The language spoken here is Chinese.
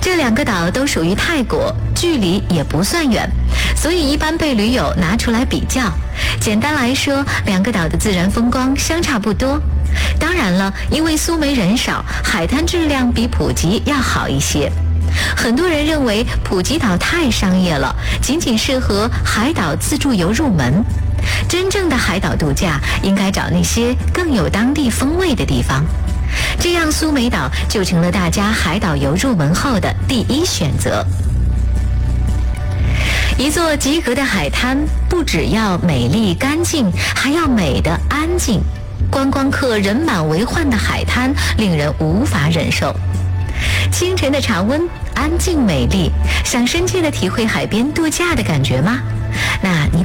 这2个岛都属于泰国，距离也不算远，所以一般被驴友拿出来比较。简单来说，2个岛的自然风光相差不多。当然了，因为苏梅人少，海滩质量比普吉要好一些。很多人认为普吉岛太商业了，仅仅适合海岛自助游入门。真正的海岛度假应该找那些更有当地风味的地方，这样苏梅岛就成了大家海岛游入门后的第一选择。一座及格的海滩不只要美丽干净，还要美得安静。观光客人满为患的海滩令人无法忍受。清晨的常温安静美丽，想深切地体会海边度假的感觉吗？那你